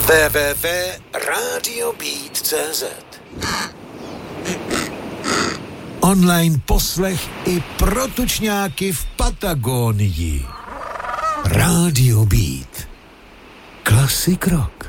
www.radiobeat.cz. Online poslech i pro tučňáky v Patagonii. Radio Beat. Klasik rock.